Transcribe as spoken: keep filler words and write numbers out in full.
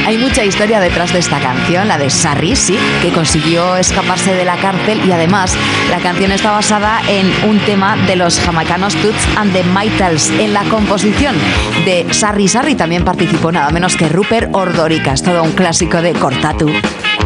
Hay mucha historia detrás de esta canción, la de Sarri, sí, que consiguió escaparse de la cárcel, y además la canción está basada en un tema de los jamaicanos Toots and the Maytals. En la composición de Sarri Sarri también participó nada menos que Rupert Ordorica. Es todo un clásico de Cortatu.